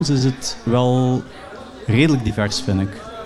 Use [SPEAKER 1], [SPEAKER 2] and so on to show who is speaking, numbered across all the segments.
[SPEAKER 1] is het wel redelijk divers, vind ik.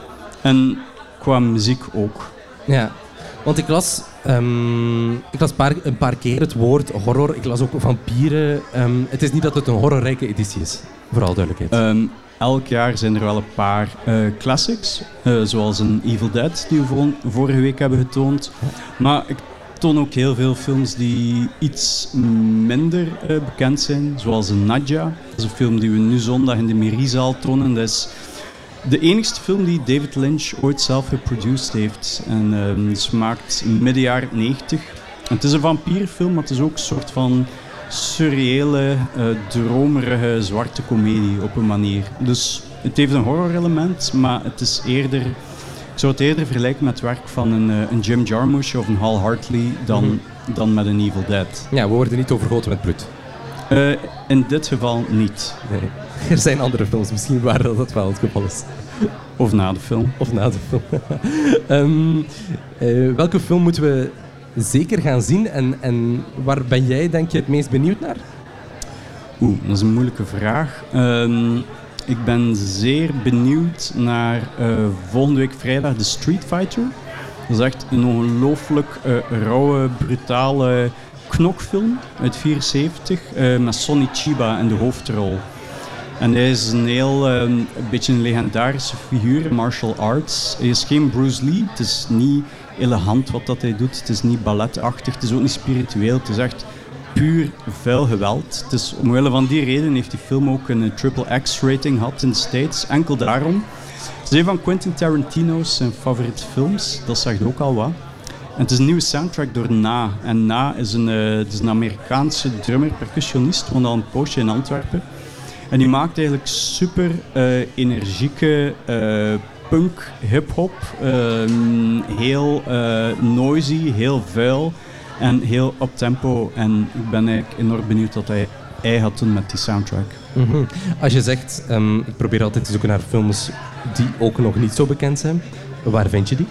[SPEAKER 1] En qua muziek ook.
[SPEAKER 2] Ja, want ik las een paar keer het woord horror. Ik las ook vampieren. Het is niet dat het een horrorrijke editie is, vooral duidelijkheid.
[SPEAKER 1] Elk jaar zijn er wel een paar classics, zoals een Evil Dead, die we vorige week hebben getoond. Maar ik toon ook heel veel films die iets minder bekend zijn, zoals een Nadja. Dat is een film die we nu zondag in de Miri-zaal tonen. Dat is de enigste film die David Lynch ooit zelf geproduceerd heeft. En ze maakt midden jaren 90. En het is een vampierfilm, maar het is ook een soort van surreële, dromerige, zwarte komedie op een manier. Dus het heeft een horror-element, maar het is eerder... Ik zou het eerder vergelijken met het werk van een Jim Jarmusch of een Hal Hartley dan met een Evil Dead.
[SPEAKER 2] Ja, we worden niet overgoten met bloed.
[SPEAKER 1] In dit geval niet.
[SPEAKER 2] Nee. Er zijn andere films misschien waar dat wel het geval is.
[SPEAKER 1] Of na de film.
[SPEAKER 2] Of na de film. Welke film moeten we zeker gaan zien en waar ben jij, denk je, het meest benieuwd naar?
[SPEAKER 1] Dat is een moeilijke vraag. Ik ben zeer benieuwd naar volgende week vrijdag The Street Fighter. Dat is echt een ongelooflijk rauwe, brutale knokfilm uit 1974 met Sonny Chiba in de hoofdrol. En hij is een beetje een legendarische figuur in martial arts. Hij is geen Bruce Lee, het is niet elegant wat dat hij doet, het is niet balletachtig, het is ook niet spiritueel, het is echt puur vuil geweld. Het is, omwille van die reden heeft die film ook een XXX-rating gehad in de States. Enkel daarom. Het is een van Quentin Tarantino's zijn favoriete films. Dat zegt ook al wat. En het is een nieuwe soundtrack door Na. En Na is een Amerikaanse drummer, percussionist. Woont al een poosje in Antwerpen. En die maakt eigenlijk super energieke punk, hip-hop. Heel noisy, heel vuil. En heel op tempo. En ik ben eigenlijk enorm benieuwd wat hij gaat doen met die soundtrack.
[SPEAKER 2] Mm-hmm. Als je zegt, ik probeer altijd te zoeken naar films die ook nog niet zo bekend zijn. Waar vind je die?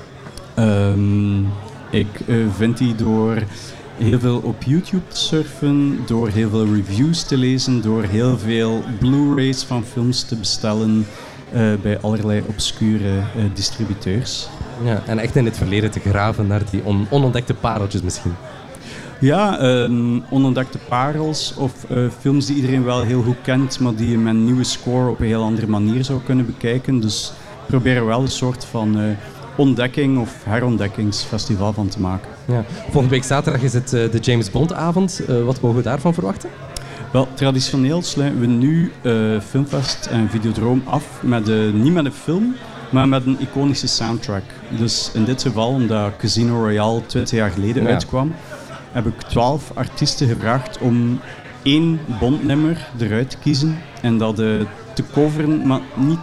[SPEAKER 1] Ik vind die door heel veel op YouTube te surfen, door heel veel reviews te lezen, door heel veel Blu-rays van films te bestellen bij allerlei obscure distributeurs.
[SPEAKER 2] Ja, en echt in het verleden te graven naar die onontdekte pareltjes misschien.
[SPEAKER 1] Ja, onontdekte parels of films die iedereen wel heel goed kent, maar die je met een nieuwe score op een heel andere manier zou kunnen bekijken. Dus proberen wel een soort van ontdekking of herontdekkingsfestival van te maken.
[SPEAKER 2] Ja. Volgende week zaterdag is het de James Bond avond. Wat mogen we daarvan verwachten?
[SPEAKER 1] Wel, traditioneel sluiten we nu Filmfest en Videodroom af niet met een film, maar met een iconische soundtrack. Dus in dit geval, omdat Casino Royale 20 jaar geleden uitkwam, heb ik 12 artiesten gevraagd om 1 Bondnummer eruit te kiezen en dat te coveren, maar niet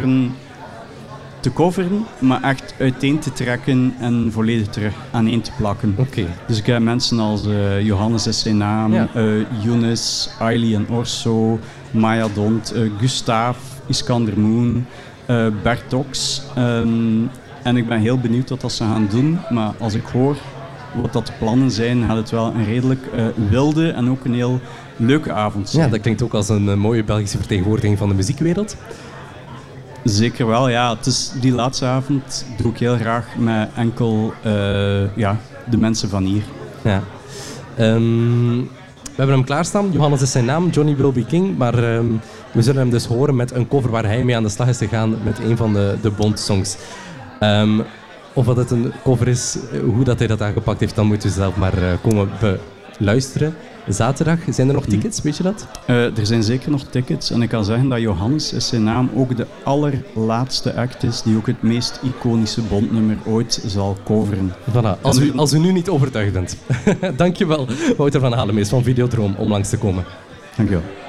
[SPEAKER 1] te coveren, maar echt uiteen te trekken en volledig terug aaneen te plakken.
[SPEAKER 2] Okay.
[SPEAKER 1] Dus ik heb mensen als Johannes is zijn naam, Younes, Ailey en Orso, Maya Dont, Gustav, Iskander Moon, Bert Ox. En ik ben heel benieuwd wat ze gaan doen, maar als ik hoor wat dat de plannen zijn, gaat het wel een redelijk wilde en ook een heel leuke avond zijn.
[SPEAKER 2] Ja, dat klinkt ook als een mooie Belgische vertegenwoordiging van de muziekwereld.
[SPEAKER 1] Zeker wel, ja. Het is die laatste avond doe ik heel graag met enkel de mensen van hier.
[SPEAKER 2] Ja. We hebben hem klaarstaan. Johannes is zijn naam, Johnny Will Be King. Maar we zullen hem dus horen met een cover waar hij mee aan de slag is gegaan met een van de Bond-songs. Of wat het een cover is, hoe dat hij dat aangepakt heeft, dan moeten we zelf maar komen beluisteren. Zaterdag, zijn er nog tickets, weet je dat?
[SPEAKER 1] Er zijn zeker nog tickets en ik kan zeggen dat Johannes is zijn naam ook de allerlaatste act is die ook het meest iconische Bondnummer ooit zal coveren.
[SPEAKER 2] Voilà, als u nu niet overtuigd bent. Dankjewel, Wouter van Halemees van Videodroom om langs te komen.
[SPEAKER 1] Dankjewel.